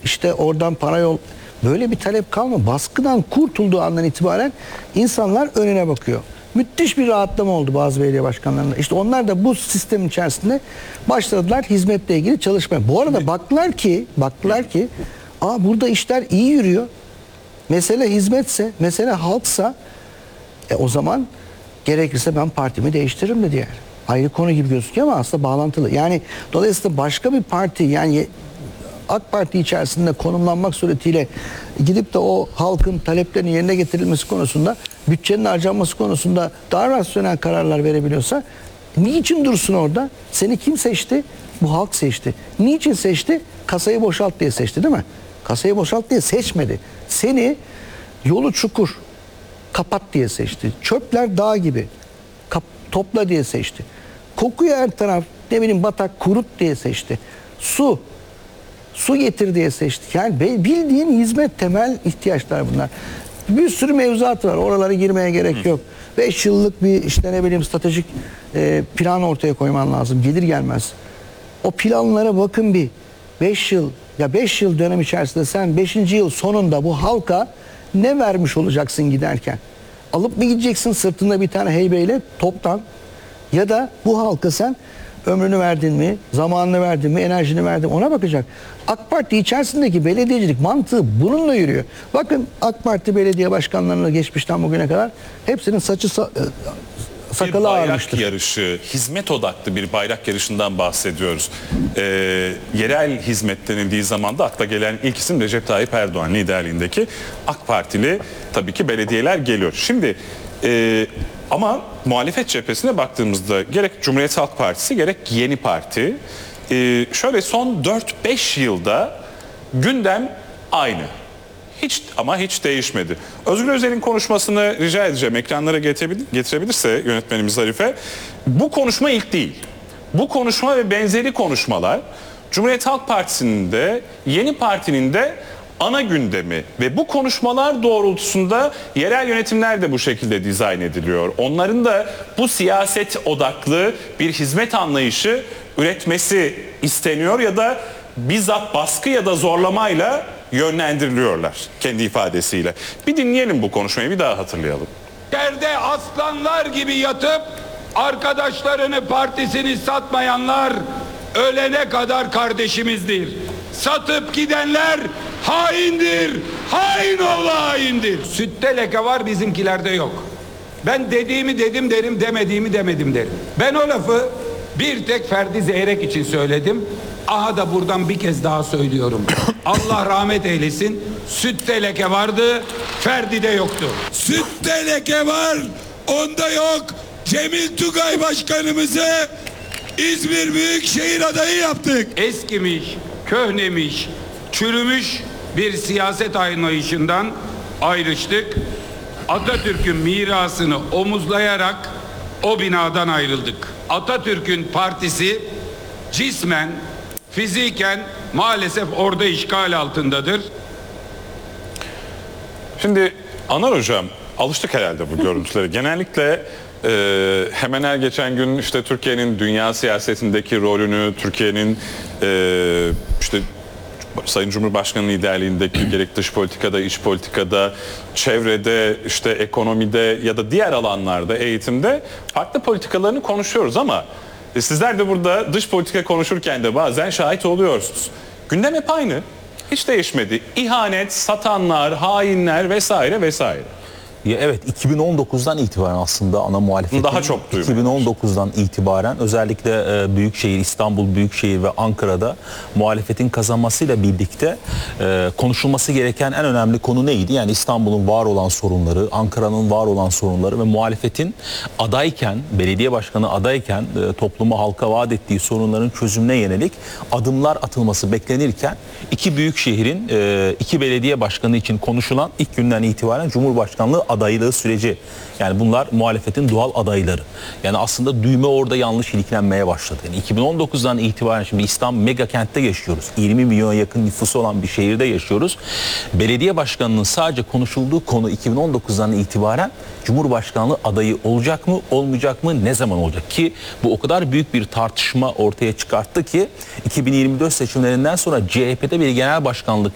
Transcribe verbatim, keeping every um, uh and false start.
işte oradan para yol. Böyle bir talep kalma. Baskıdan kurtulduğu andan itibaren insanlar önüne bakıyor. Müthiş bir rahatlama oldu bazı belediye başkanlarında. İşte onlar da bu sistemin içerisinde başladılar hizmetle ilgili çalışmaya. Bu arada baktılar ki, baktılar ki, aa burada işler iyi yürüyor. Mesele hizmetse, mesele halksa, e o zaman gerekirse ben partimi değiştiririm dedi yani. Ayrı konu gibi gözüküyor ama aslında bağlantılı. Yani dolayısıyla başka bir parti, yani AK Parti içerisinde konumlanmak suretiyle gidip de o halkın taleplerinin yerine getirilmesi konusunda, bütçenin harcanması konusunda daha rasyonel kararlar verebiliyorsa, niçin dursun orada? Seni kim seçti? Bu halk seçti. Niçin seçti? Kasayı boşalt diye seçti, değil mi? Kasayı boşalt diye seçmedi. Seni yolu çukur, kapat diye seçti. Çöpler dağ gibi, kap, topla diye seçti. Kokuyor her taraf, ne bileyim batak, kurut diye seçti. Su, su getir diye seçti. Yani bildiğin hizmet, temel ihtiyaçlar bunlar. Bir sürü mevzuat var. Oralara girmeye gerek yok. Beş yıllık bir işte ne bileyim stratejik e, plan ortaya koyman lazım. Gelir gelmez. O planlara bakın bir. Beş yıl, ya beş yıl dönem içerisinde sen beşinci yıl sonunda bu halka ne vermiş olacaksın giderken? Alıp mı gideceksin sırtında bir tane heybeyle toptan? Ya da bu halka sen ömrünü verdin mi, zamanını verdin mi, enerjini verdin mi, ona bakacak. AK Parti içerisindeki belediyecilik mantığı bununla yürüyor. Bakın AK Parti belediye başkanlarına geçmişten bugüne kadar hepsinin saçı sa sakalı bir bayrak ağarmıştır. yarışı, hizmet odaklı bir bayrak yarışından bahsediyoruz. Ee, yerel hizmet denildiği zaman da akla gelen ilk isim Recep Tayyip Erdoğan liderliğindeki AK Partili tabii ki belediyeler geliyor. Şimdi e, ama muhalefet cephesine baktığımızda gerek Cumhuriyet Halk Partisi gerek Yeni Parti e, şöyle son dört beş yılda gündem aynı. Hiç ama hiç değişmedi. Özgür Özel'in konuşmasını rica edeceğim. Ekranlara getirebilir, getirebilirse yönetmenimiz Zarife. Bu konuşma ilk değil. Bu konuşma ve benzeri konuşmalar Cumhuriyet Halk Partisi'nin de Yeni Parti'nin de ana gündemi ve bu konuşmalar doğrultusunda yerel yönetimler de bu şekilde dizayn ediliyor. Onların da bu siyaset odaklı bir hizmet anlayışı üretmesi isteniyor ya da bizzat baskı ya da zorlamayla yönlendiriliyorlar kendi ifadesiyle. Bir dinleyelim bu konuşmayı, bir daha hatırlayalım. Yerde aslanlar gibi yatıp arkadaşlarını, partisini satmayanlar ölene kadar kardeşimizdir. Satıp gidenler haindir. Hain oğlu haindir. Sütte leke var, bizimkilerde yok. Ben dediğimi dedim derim, demediğimi demedim derim. Ben o lafı bir tek Ferdi Zeyrek için söyledim. Aha da buradan bir kez daha söylüyorum. Allah rahmet eylesin. Sütte leke vardı, Ferdi'de yoktu. Sütte leke var, onda yok. Cemil Tugay başkanımızı İzmir Büyükşehir adayı yaptık. Eskimiş, köhnemiş, çürümüş bir siyaset anlayışından ayrıştık. Atatürk'ün mirasını omuzlayarak o binadan ayrıldık. Atatürk'ün partisi cismen, fiziken maalesef orada işgal altındadır. Şimdi Anar Hocam, alıştık herhalde bu görüntülere. Genellikle e, hemen her geçen gün işte Türkiye'nin dünya siyasetindeki rolünü, Türkiye'nin e, işte Sayın Cumhurbaşkanı liderliğindeki gerek dış politikada, iç politikada, çevrede, işte ekonomide ya da diğer alanlarda, eğitimde farklı politikalarını konuşuyoruz ama e, sizler de burada dış politika konuşurken de bazen şahit oluyorsunuz. Gündem hep aynı. Hiç değişmedi. İhanet, satanlar, hainler vesaire vesaire. Ya evet, iki bin on dokuzdan itibaren aslında ana muhalefetin daha çok duymuyoruz. iki bin on dokuzdan itibaren özellikle e, Büyükşehir, İstanbul Büyükşehir ve Ankara'da muhalefetin kazanmasıyla birlikte e, konuşulması gereken en önemli konu neydi? Yani İstanbul'un var olan sorunları, Ankara'nın var olan sorunları ve muhalefetin adayken, belediye başkanı adayken e, topluma, halka vaat ettiği sorunların çözümüne yönelik adımlar atılması beklenirken iki büyükşehirin e, iki belediye başkanı için konuşulan ilk günden itibaren Cumhurbaşkanlığı adaylığı süreci. Yani bunlar muhalefetin doğal adayları. Yani aslında düğme orada yanlış iliklenmeye başladı. Yani iki bin on dokuzdan itibaren şimdi İstanbul mega kentte yaşıyoruz. yirmi milyona yakın nüfusu olan bir şehirde yaşıyoruz. Belediye başkanının sadece konuşulduğu konu iki bin on dokuzdan itibaren Cumhurbaşkanlığı adayı olacak mı, olmayacak mı, ne zaman olacak ki bu o kadar büyük bir tartışma ortaya çıkarttı ki iki bin yirmi dört seçimlerinden sonra C H P'de bir genel başkanlık